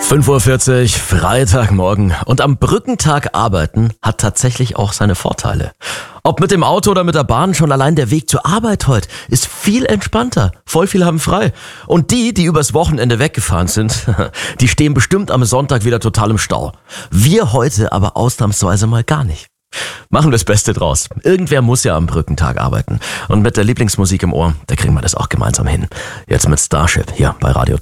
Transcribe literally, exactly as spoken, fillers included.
fünf Uhr vierzig, Freitagmorgen. Und am Brückentag arbeiten hat tatsächlich auch seine Vorteile. Ob mit dem Auto oder mit der Bahn, schon allein der Weg zur Arbeit heute ist viel entspannter. Voll viel haben frei. Und die, die übers Wochenende weggefahren sind, die stehen bestimmt am Sonntag wieder total im Stau. Wir heute aber ausnahmsweise mal gar nicht. Machen wir das Beste draus. Irgendwer muss ja am Brückentag arbeiten. Und mit der Lieblingsmusik im Ohr, da kriegen wir das auch gemeinsam hin. Jetzt mit Starship hier bei Radio